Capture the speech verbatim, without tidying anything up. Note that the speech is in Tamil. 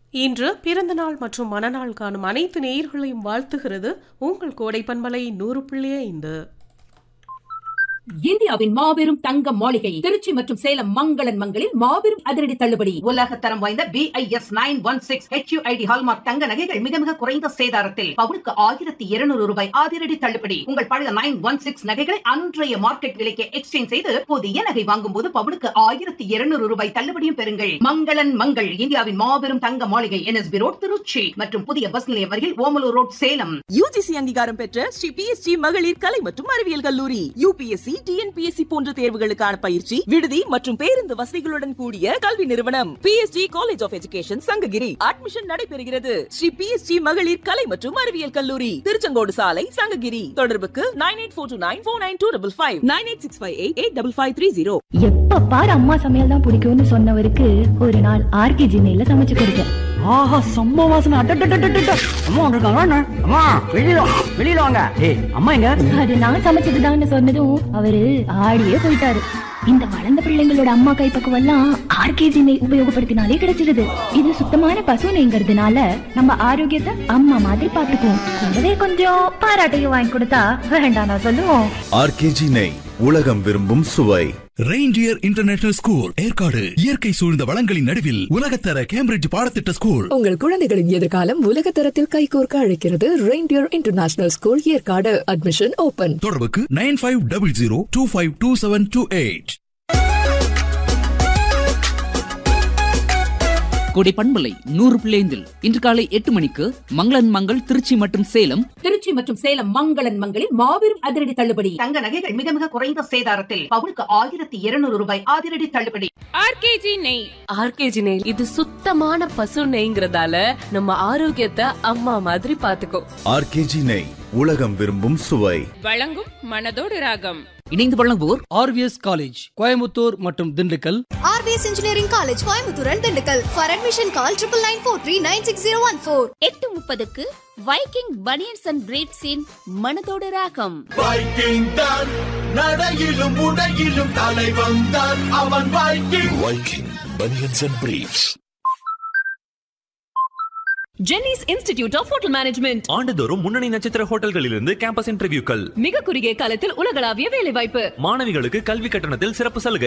இன்று பிறந்தநாள் மற்றும் மனநாள் காணும் அனைத்து நேயர்களையும் வாழ்த்துகிறது உங்கள் கோடை பண்பலை நூறு புள்ளி ஐந்து. இந்தியாவின் மாபெரும் தங்க மாளிகை திருச்சி மற்றும் சேலம் மங்களன் மங்களில் மாபெரும் அதிரடி தள்ளுபடி. உலக தரம் வாய்ந்த B I S nine one six H you I D hallmark தங்க நகைகள் மிக மிக குறைந்த சேதாரத்தில் பவுனுக்கு ஆயிரத்தி இருநூறு ரூபாய் அதிரடி தள்ளுபடி. உங்கள் பழைய நைன் ஒன் சிக்ஸ் நகைகளை அன்றைய மார்க்கெட் விலைக்கு எக்ஸ்சேஞ்ச் செய்து புதிய நகை வாங்கும் போது பவுனுக்கு ஆயிரத்தி இருநூறு ரூபாய் தள்ளுபடியும் பெறுங்கள். மங்களன் மங்கள் இந்தியாவின் மாபெரும் தங்க மாளிகை N S B road Trichy மற்றும் புதிய பஸ் நிலையம் அருகில் ஓமலூர் ரோட் சேலம். யூஜிசி அங்கீகாரம் பெற்ற ஸ்ரீ பி எஸ் ஜி மகளிர் கலை மற்றும் அறிவியல் கல்லூரி. UPSC T N P S C போன்ற தேர்வுகளுக்கான பயிற்சி, விடுதி மற்றும் பேருந்து வசதிகளுடன் கூடிய கல்வி நிறுவனம் B S G college of education Sankagiri. Admission நடைபெறுகிறது. ஸ்ரீ பி எஸ் ஜி மகளிர் கலை மற்றும் அறிவியல் கல்லூரி, திருச்செங்கோடு சாலை, சங்ககிரி. தொடர்புக்கு nine eight four two nine four nine two double five nine eight six five eight eight double five three zero. எப்ப பாரு அம்மா சமையல் தான் பிடிக்கும்னு சொன்னவருக்கு ஒரு நாள் ஆர்கேஜி நெய்ல சமைச்சு கொடுத்தேன். ஆஹா, செம்ம வாசனை. அட்டட்டட்டட்டட்ட. அம்மா வந்திருக்காங்க. அம்மா வெளியில வெளியில வாங்க. ஏய், அம்மா எங்க? அது நான் சமைச்சதுதான்னு சொன்னதும் அவரு ஆடியே போயிட்டாரு. இந்த வளர்ந்த பிள்ளைங்களோட அம்மா கைப்பக்குவம் எல்லாம் ஆர்கேஜி நெய் உபயோகப்படுத்தினாலே கிடைச்சிருது. இது சுத்தமான பசு நெய்ங்கிறதுனால நம்ம ஆரோக்கியத்தை அம்மா மாதிரி பாத்துக்குவோம். கூடவே கொஞ்சம் பாராட்டையும் வாங்கி கொடுத்தா வேண்டாம் நான் சொல்லுவோம். ஆர்கேஜி நெய், உலகம் விரும்பும் சுவை. ரெயின்டியர் இன்டர்நேஷனல் ஸ்கூல் ஏற்காடு இயற்கை சூழ்ந்த வளங்களின் நடுவில் உலகத்தர கேம்பிரிட்ஜ் பாடத்திட்ட ஸ்கூல். உங்கள் குழந்தைகளின் எதிர்காலம் உலகத்தரத்தில் கைகோர்க்க அழைக்கிறது reindeer international school Yercaud. Admission open. தொடர்புக்கு nine five double zero two five two seven two eight. கோடை பண்பலை நூறு பிள்ளைந்தில் இன்று காலை எட்டு மணிக்கு மங்களன் மங்கள் திருச்சி மற்றும் சேலம் திருச்சி மற்றும் சேலம் மங்களன் மங்களில் மாபெரும் அதிரடி தள்ளுபடி. தங்க நகைகள் மிக மிக குறைந்த சேதாரத்தில் பவுனுக்கு ஆயிரத்தி இருநூறு ரூபாய் அதிரடி தள்ளுபடி. ஆர்கேஜி நெய். ஆர்கேஜி நெய் இது சுத்தமான பசு நெய்ங்கிறதால நம்ம ஆரோக்கியத்தை அம்மா மாதிரி பாத்துக்கோ. ஆர்கேஜி நெய், உலகம் விரும்பும் சுவை. வழங்கும் மனதோடு ராகம். இணைந்து வழங்குவோர் ஆர்விஎஸ் காலேஜ் கோயம்புத்தூர் மற்றும் Dindigul. RVS engineering college Coimbatore and Dindigul. For admission call triple nine four three nine six zero one four. எட்டு முப்பதுக்கு வைக்கிங் பனியன்ஸ் அண்ட் பிரீட்ஸின் மனதோடு ராகம். வைக்கிங் தான் நடையிலும் உடையிலும் தலைவன் தான் அவன். Viking Viking banians and breeds. Jenneys institute of hotel management ஆண்டுதோறும் முன்னணி நட்சத்திர ஹோட்டல்களிலிருந்து கேம்பஸ் இன்டர்வியூக்கள். மிக குறுகிய காலத்தில் உலகளாவிய வேலை வாய்ப்பு. மாணவிகளுக்கு கல்வி கட்டணத்தில் சிறப்பு சலுகை.